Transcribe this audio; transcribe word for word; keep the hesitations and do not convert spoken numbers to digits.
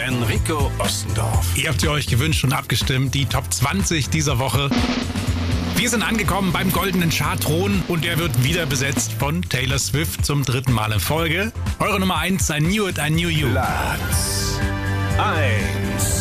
Enrico Ostendorf. Ihr habt ihr euch gewünscht und abgestimmt, die Top zwanzig dieser Woche. Wir sind angekommen beim goldenen Chartthron und der wird wieder besetzt von Taylor Swift zum dritten Mal in Folge. Eure Nummer eins, I Knew It, I Knew You. Platz eins.